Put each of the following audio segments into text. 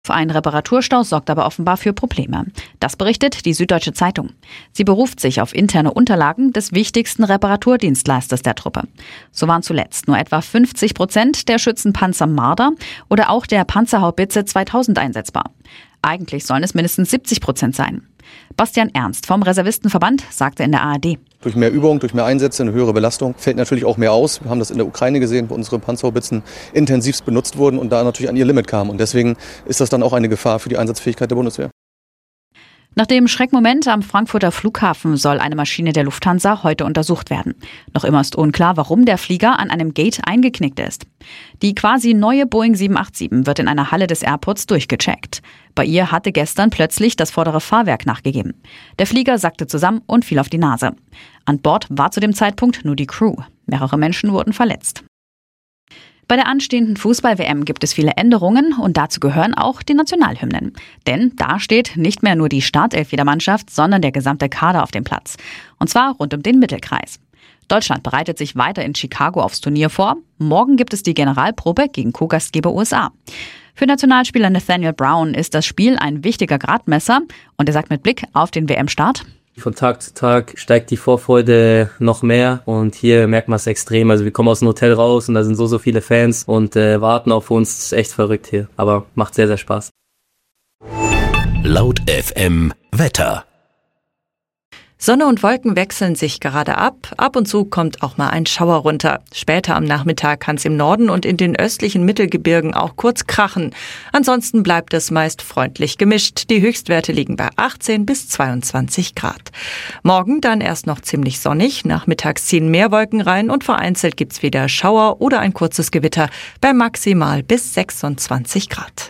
Ein Reparaturstau sorgt aber offenbar für Probleme. Das berichtet die Süddeutsche Zeitung. Sie beruft sich auf interne Unterlagen des wichtigsten Reparaturdienstleisters der Truppe. So waren zuletzt nur etwa 50% der Schützenpanzer Marder oder auch der Panzerhaubitze 2000 einsetzbar. Eigentlich sollen es mindestens 70% sein. Bastian Ernst vom Reservistenverband sagte in der ARD. Durch mehr Übung, durch mehr Einsätze, eine höhere Belastung fällt natürlich auch mehr aus. Wir haben das in der Ukraine gesehen, wo unsere Panzerhaubitzen intensivst benutzt wurden und da natürlich an ihr Limit kamen. Und deswegen ist das dann auch eine Gefahr für die Einsatzfähigkeit der Bundeswehr. Nach dem Schreckmoment am Frankfurter Flughafen soll eine Maschine der Lufthansa heute untersucht werden. Noch immer ist unklar, warum der Flieger an einem Gate eingeknickt ist. Die quasi neue Boeing 787 wird in einer Halle des Airports durchgecheckt. Bei ihr hatte gestern plötzlich das vordere Fahrwerk nachgegeben. Der Flieger sackte zusammen und fiel auf die Nase. An Bord war zu dem Zeitpunkt nur die Crew. Mehrere Menschen wurden verletzt. Bei der anstehenden Fußball-WM gibt es viele Änderungen und dazu gehören auch die Nationalhymnen. Denn da steht nicht mehr nur die Startelf jeder Mannschaft, sondern der gesamte Kader auf dem Platz. Und zwar rund um den Mittelkreis. Deutschland bereitet sich weiter in Chicago aufs Turnier vor. Morgen gibt es die Generalprobe gegen Co-Gastgeber USA. Für Nationalspieler Nathaniel Brown ist das Spiel ein wichtiger Gradmesser und er sagt mit Blick auf den WM-Start: Von Tag zu Tag steigt die Vorfreude noch mehr und hier merkt man es extrem. Also wir kommen aus dem Hotel raus und da sind so viele Fans und warten auf uns. Das ist echt verrückt hier, aber macht sehr, sehr Spaß. Laut FM Wetter. Sonne und Wolken wechseln sich gerade ab. Ab und zu kommt auch mal ein Schauer runter. Später am Nachmittag kann es im Norden und in den östlichen Mittelgebirgen auch kurz krachen. Ansonsten bleibt es meist freundlich gemischt. Die Höchstwerte liegen bei 18 bis 22 Grad. Morgen dann erst noch ziemlich sonnig. Nachmittags ziehen mehr Wolken rein und vereinzelt gibt's wieder Schauer oder ein kurzes Gewitter bei maximal bis 26 Grad.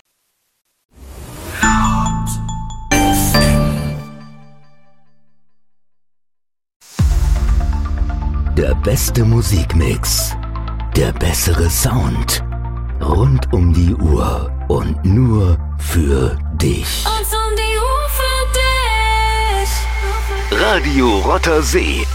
Der beste Musikmix, der bessere Sound, rund um die Uhr und nur für dich. Und um die Uhr für dich. Radio Rotter See.